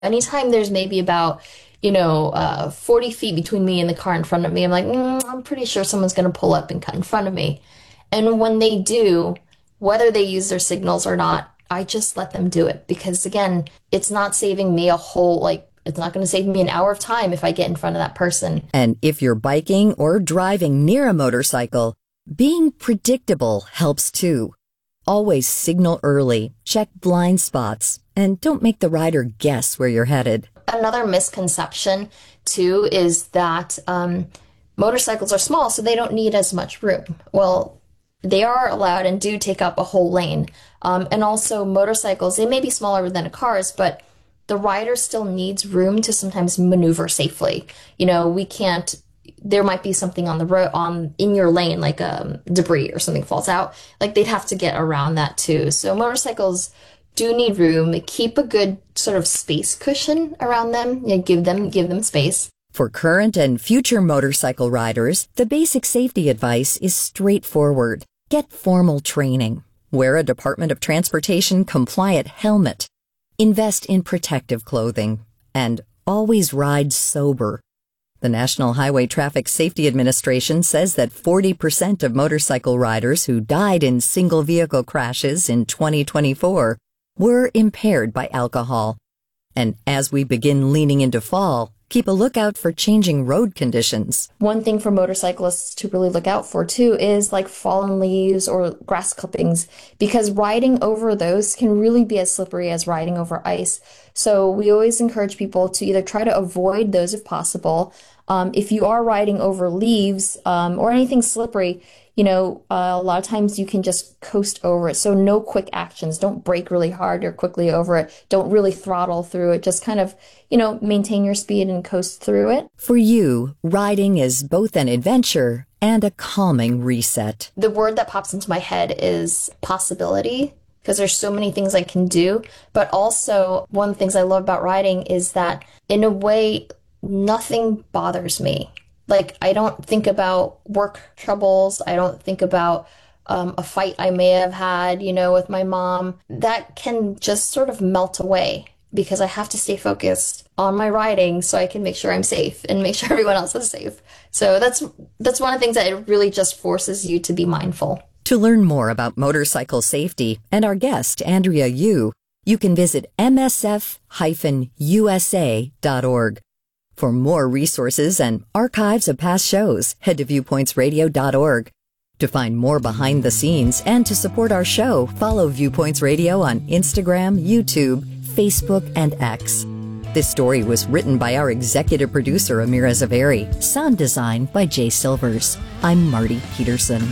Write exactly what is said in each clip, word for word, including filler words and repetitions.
Anytime there's maybe about, you know, uh, forty feet between me and the car in front of me, I'm like, mm, I'm pretty sure someone's going to pull up and cut in front of me. And when they do, whether they use their signals or not, I just let them do it because, again, it's not saving me a whole, like, it's not going to save me an hour of time if I get in front of that person. And if you're biking or driving near a motorcycle, being predictable helps too. Always signal early, check blind spots, and don't make the rider guess where you're headed. Another misconception, too, is that um, motorcycles are small, so they don't need as much room. Well, they are allowed and do take up a whole lane. Um, and also motorcycles, they may be smaller than a car's, but the rider still needs room to sometimes maneuver safely. You know, we can't, there might be something on the road, on in your lane, like um, debris or something falls out. Like they'd have to get around that too. So motorcycles do need room. Keep a good sort of space cushion around them. You know, give them, give them space. For current and future motorcycle riders, the basic safety advice is straightforward. Get formal training. Wear a Department of Transportation compliant helmet. Invest in protective clothing. And always ride sober. The National Highway Traffic Safety Administration says that forty percent of motorcycle riders who died in single vehicle crashes in twenty twenty-four were impaired by alcohol. And as we begin leaning into fall, keep a lookout for changing road conditions. One thing for motorcyclists to really look out for, too, is like fallen leaves or grass clippings, because riding over those can really be as slippery as riding over ice. So we always encourage people to either try to avoid those if possible. Um, if you are riding over leaves um, or anything slippery, you know, uh, a lot of times you can just coast over it. So no quick actions. Don't brake really hard or quickly over it. Don't really throttle through it. Just kind of, you know, maintain your speed and coast through it. For you, riding is both an adventure and a calming reset. The word that pops into my head is possibility, because there's so many things I can do. But also, one of the things I love about riding is that, in a way, nothing bothers me. Like, I don't think about work troubles. I don't think about um, a fight I may have had, you know, with my mom. That can just sort of melt away because I have to stay focused on my riding so I can make sure I'm safe and make sure everyone else is safe. So that's that's one of the things that it really just forces you to be mindful. To learn more about motorcycle safety and our guest, Andrea Yu, you can visit m s f dash u s a dot org. For more resources and archives of past shows, head to viewpoints radio dot org. To find more behind the scenes and to support our show, follow Viewpoints Radio on Instagram, YouTube, Facebook, and X. This story was written by our executive producer, Amira Zaveri. Sound design by Jay Silvers. I'm Marty Peterson.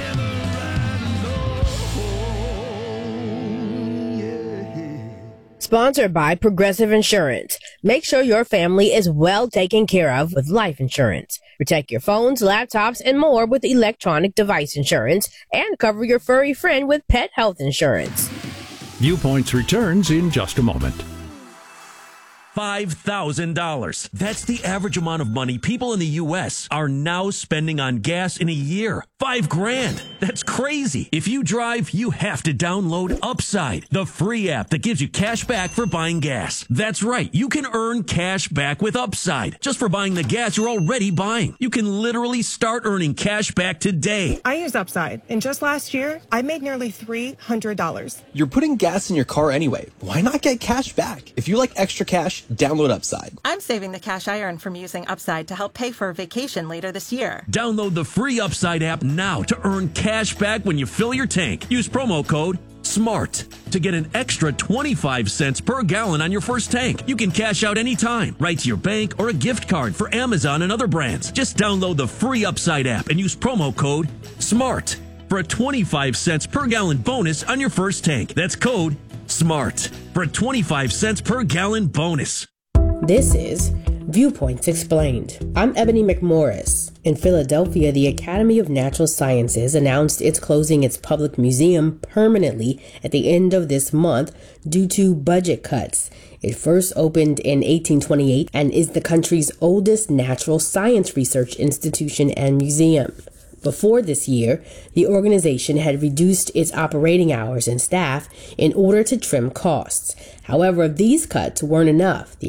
Sponsored by Progressive Insurance. Make sure your family is well taken care of with life insurance. Protect your phones, laptops, and more with electronic device insurance, and cover your furry friend with pet health insurance. Viewpoints returns in just a moment. five thousand dollars. That's the average amount of money people in the U S are now spending on gas in a year. Five grand. That's crazy. If you drive, you have to download Upside, the free app that gives you cash back for buying gas. That's right. You can earn cash back with Upside just for buying the gas you're already buying. You can literally start earning cash back today. I use Upside, and just last year, I made nearly three hundred dollars. You're putting gas in your car anyway. Why not get cash back? If you like extra cash, download Upside. I'm saving the cash I earn from using Upside to help pay for a vacation later this year. Download the free Upside app now to earn cash back when you fill your tank. Use promo code SMART to get an extra twenty-five cents per gallon on your first tank. You can cash out anytime, right to your bank or a gift card for Amazon and other brands. Just download the free Upside app and use promo code SMART for a twenty-five cents per gallon bonus on your first tank. That's code SMART for a twenty-five cents per gallon bonus. This is Viewpoints Explained. I'm Ebony McMorris. In Philadelphia, the Academy of Natural Sciences announced it's closing its public museum permanently at the end of this month due to budget cuts. It first opened in eighteen twenty-eight and is the country's oldest natural science research institution and museum. Before this year, the organization had reduced its operating hours and staff in order to trim costs. However, these cuts weren't enough. The